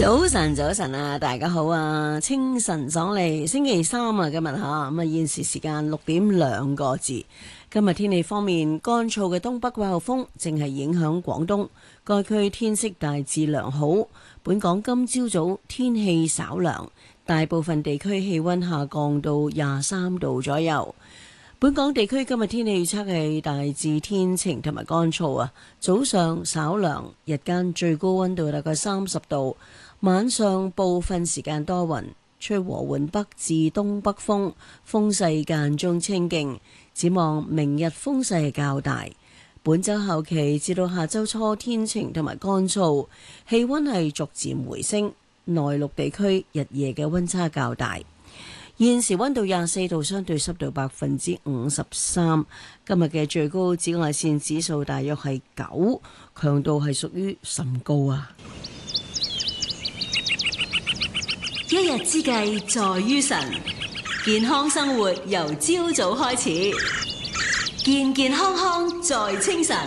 早晨，早晨啊，大家好啊！清晨爽利，星期三啊，今日吓咁啊，現時時間6點2個字。今日天氣方面，乾燥嘅東北季候風正係影響廣東，該區天色大致良好。本港今朝早天氣稍涼，大部分地區氣溫下降到23度左右。本港地區今日天氣預測係大致天晴同埋乾燥啊，早上稍涼，日間最高溫度大概30度，晚上部分時間多雲，吹和緩北至東北風，風勢間中清勁。展望明日風勢較大，本周後期至到下周初天晴同埋乾燥，氣溫係逐漸回升，內陸地區日夜嘅溫差較大。現時溫度24度，相對濕度53%。今日嘅最高紫外線指數大約係9，強度係屬於甚高啊！ 一日之計在於晨，健康生活由朝早開始，健健康康在清晨。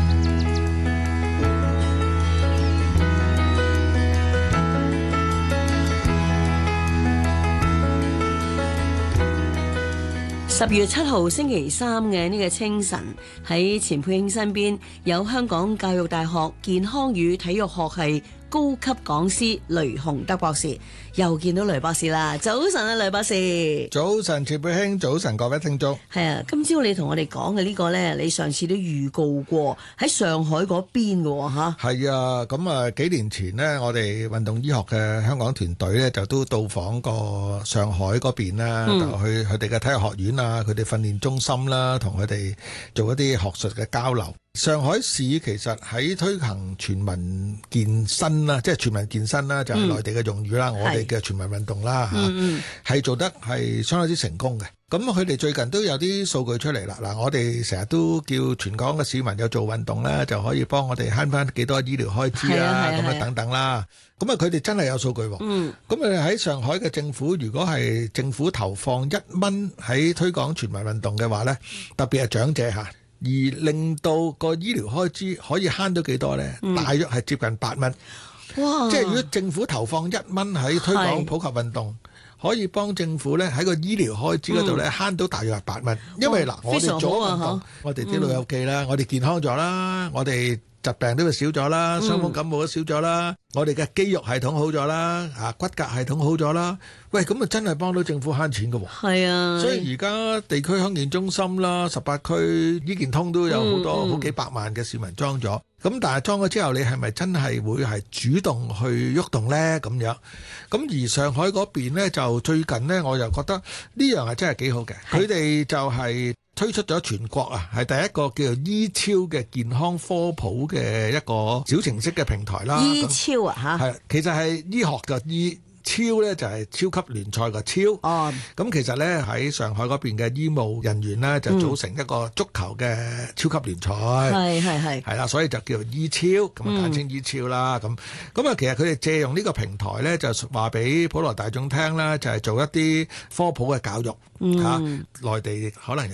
10月7號星期三嘅呢個清晨，喺錢佩卿身邊有香港教育大學健康與體育學系高級講師雷雄德博士。又見到雷博士啦，早晨啊，雷博士。 早晨，錢佩卿，早晨各位聽眾。 係啊，今朝你同我哋講嘅呢個呢，你上次都預告過喺上海嗰邊嘅吓。 係啊，咁啊幾年前呢，我哋運動醫學嘅香港團隊呢，就都到訪過上海嗰邊啦，就去佢哋嘅體育學院啊，佢哋訓練中心啦，同佢哋做一啲學術嘅交流。上海市其實喺推行全民健身啦，即係全民健身啦，就係內地嘅用語啦，我哋嘅全民運動啦嚇，係做得係相當之成功嘅。咁佢哋最近都有啲數據出嚟啦。嗱，我哋成日都叫全港嘅市民有做運動咧，就可以幫我哋慳翻幾多醫療開支啊，咁啊等等啦。咁啊，佢哋真係有數據喎。咁喺上海嘅政府，如果係政府投放1蚊喺推廣全民運動嘅話咧，特別係長者嚇。而令到個醫療開支可以慳到幾多呢？大約係接近8蚊。哇！即係如果政府投放1蚊喺推廣普及運動，可以幫政府咧喺個醫療開支嗰度咧慳到大約係8蚊。因為嗱，我哋做運動，我哋啲老友記啦，我哋健康咗啦，我哋疾病都會少咗啦，傷風感冒都少咗啦，我哋嘅肌肉系統好咗啦，骨骼系統好咗啦。喂，咁啊真係幫到政府慳錢㗎喎。係啊，所以而家地區康健中心啦，18區醫健通都有好多好幾百萬嘅市民裝咗。咁但係裝咗之後，你係咪真係會係主動去喐動呢？咁樣咁而上海嗰邊呢，就最近呢，我又覺得呢樣係真係幾好嘅。佢哋就係推出咗全國啊，係第一個叫做醫超嘅健康科普嘅一個小程式嘅平台啦。醫超啊嚇，係其實係醫學嘅醫。超呢就係超級聯賽個超，咁其實呢，喺上海嗰邊嘅醫務人員呢，就組成一個足球嘅超級聯賽，係啦，所以就叫做醫超，咁簡稱醫超啦。咁啊，其實佢哋借用呢個平台呢，就話俾普羅大眾聽啦，就係做一啲科普嘅教育嚇。內地可能有